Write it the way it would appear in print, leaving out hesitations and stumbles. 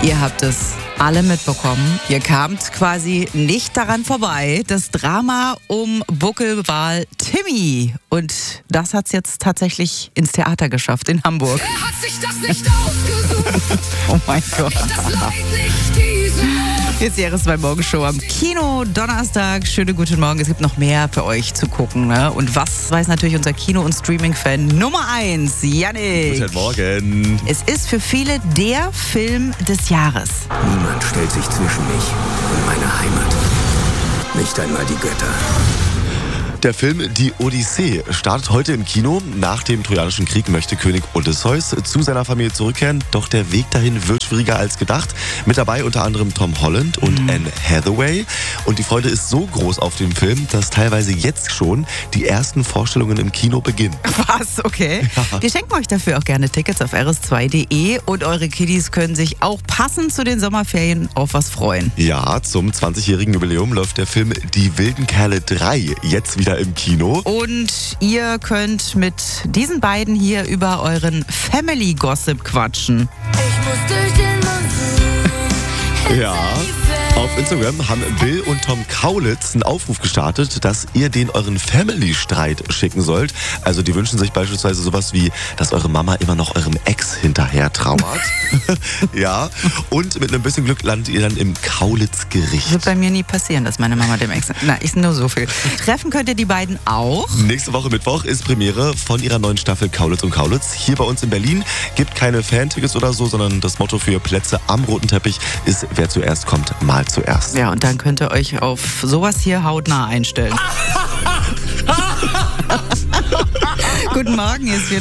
Ihr habt es alle mitbekommen. Ihr kamt quasi nicht daran vorbei. Das Drama um Buckelwal Timmy. Und das hat es jetzt tatsächlich ins Theater geschafft in Hamburg. Er hat sich das nicht ausgesucht. Oh mein Gott. Das Leid nicht diese. Hier ist die RS2 Morgenshow am Kino Donnerstag. Schönen guten Morgen. Es gibt noch mehr für euch zu gucken. Ne? Und was weiß natürlich unser Kino- und Streaming-Fan Nummer 1, Yannick. Guten Morgen. Es ist für viele der Film des Jahres. Niemand stellt sich zwischen mich und meine Heimat. Nicht einmal die Götter. Der Film Die Odyssee startet heute im Kino. Nach dem Trojanischen Krieg möchte König Odysseus zu seiner Familie zurückkehren. Doch der Weg dahin wird schwieriger als gedacht. Mit dabei unter anderem Tom Holland und Anne Hathaway. Und die Freude ist so groß auf dem Film, dass teilweise jetzt schon die ersten Vorstellungen im Kino beginnen. Was? Okay. Ja. Wir schenken euch dafür auch gerne Tickets auf rs2.de. Und eure Kiddies können sich auch passend zu den Sommerferien auf was freuen. Ja, zum 20-jährigen Jubiläum läuft der Film Die wilden Kerle 3 jetzt wieder im Kino. Und ihr könnt mit diesen beiden hier über euren Family Gossip quatschen. Ich muss durch den Monsun. Ja. Auf Instagram haben Bill und Tom Kaulitz einen Aufruf gestartet, dass ihr den euren Family-Streit schicken sollt. Also die wünschen sich beispielsweise sowas wie, dass eure Mama immer noch eurem Ex hinterher trauert. Ja. Und mit einem bisschen Glück landet ihr dann im Kaulitz-Gericht. Wird bei mir nie passieren, dass meine Mama dem Ex... Na, ist nur so viel. Treffen könnt ihr die beiden auch. Nächste Woche Mittwoch ist Premiere von ihrer neuen Staffel Kaulitz und Kaulitz. Hier bei uns in Berlin. Gibt keine Fan-Tickets oder so, sondern das Motto für Plätze am roten Teppich ist, wer zuerst kommt, mal zuerst. Ja, und dann könnt ihr euch auf sowas hier hautnah einstellen. Guten Morgen, hier ist